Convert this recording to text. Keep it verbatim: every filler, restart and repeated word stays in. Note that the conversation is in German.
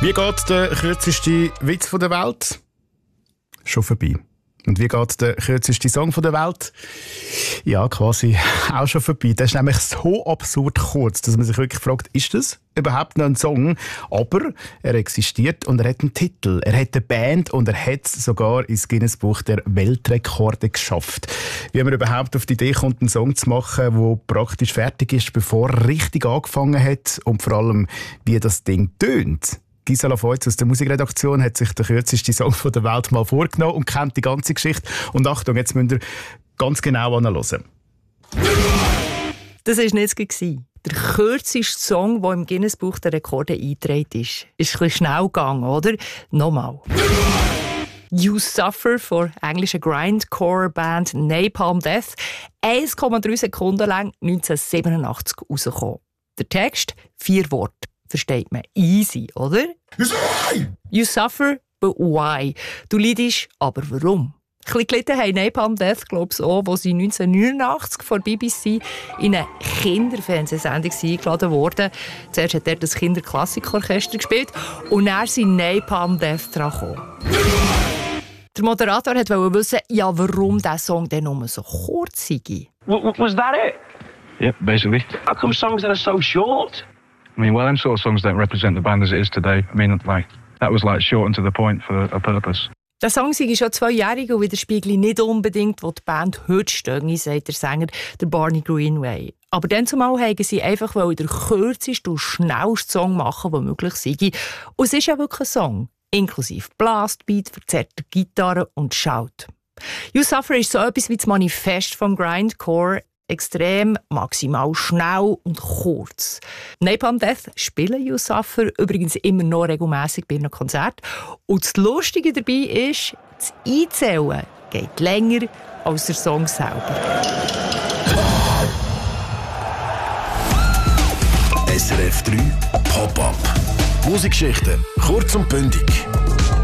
Wie geht der kürzeste Witz der Welt? Schon vorbei. Und wie geht der kürzeste Song der Welt? Ja, quasi auch schon vorbei. Der ist nämlich so absurd kurz, dass man sich wirklich fragt, ist das überhaupt noch ein Song? Aber er existiert und er hat einen Titel. Er hat eine Band und er hat es sogar ins Guinness-Buch der Weltrekorde geschafft. Wie man überhaupt auf die Idee kommt, einen Song zu machen, der praktisch fertig ist, bevor er richtig angefangen hat und vor allem, wie das Ding tönt. Gisela Feutz aus der Musikredaktion hat sich den kürzesten Song der Welt mal vorgenommen und kennt die ganze Geschichte. Und Achtung, jetzt müsst ihr ganz genau anhören. Das war nicht der kürzeste Song, der im Guinness-Buch der Rekorde eingetragen ist. Ist ein bisschen schnell gegangen, oder? Nochmal. You Suffer von englischer Grindcore-Band Napalm Death. eins Komma drei Sekunden lang neunzehnhundertsiebenundachtzig rausgekommen. Der Text, vier Worte. Versteht man. Easy, oder? You suffer, but why? Du leidest, aber warum? Ein bisschen gelitten haben Napalm Death, glaube ich, auch, wo sie neunzehnhundertneunundachtzig von B B C in eine Kinderfernsehsendung eingeladen wurden. Zuerst hat er das Kinderklassikorchester gespielt und dann sind Napalm Death dran gekommen. Der Moderator wollte wissen, ja, warum dieser Song denn nur so kurz sei. Was that it? Yep, basically. How come songs that are so short? I mean, well, them sort of songs don't represent the band as it is today. I mean, like, that was like short and to the point for a purpose. Der Song sei schon zweijährig und widerspiegelt nicht unbedingt, wo die Band heute steht, sagt der Sänger der Barney Greenway. Aber dann zumal wollten sie einfach den kürzesten und schnellsten Song machen, der möglich sei. Und es ist ja wirklich ein Song, inklusive Blastbeat, verzerrter Gitarre und Shout. You Suffer ist so etwas wie das Manifest vom Grindcore. Extrem, maximal schnell und kurz. Napalm Death spielen You Suffer übrigens immer noch regelmässig bei einem Konzert. Und das Lustige dabei ist, das Einzählen geht länger als der Song selber. S R F drei Pop-Up. Musikgeschichten kurz und bündig.